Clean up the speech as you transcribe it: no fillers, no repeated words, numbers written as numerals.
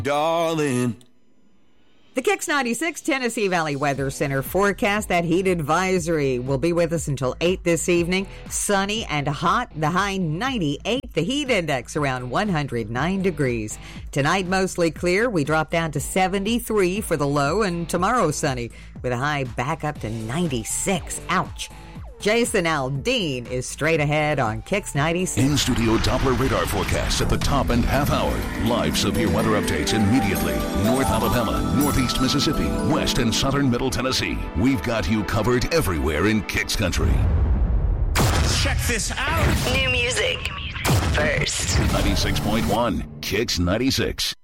darling. The Kicks 96 Tennessee Valley Weather Center forecast that heat advisory will be with us until 8 this evening. Sunny and hot, the high 98, the heat index around 109 degrees. Tonight mostly clear, we drop down to 73 for the low, and tomorrow sunny with a high back up to 96. Ouch. Jason Aldean is straight ahead on Kicks 96. In-studio Doppler radar forecast at the top and half hour. Live severe weather updates immediately. North Alabama, Northeast Mississippi, West and Southern Middle Tennessee. We've got you covered everywhere in Kicks Country. Check this out. New music first. 96.1 Kicks 96.